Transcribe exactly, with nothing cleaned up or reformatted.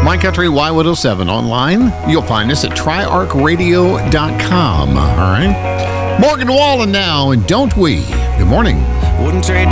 My Country Y one oh seven online. You'll find us at tri arc radio dot com. All right. Morgan Wallen now, and don't we? Good morning. Wouldn't trade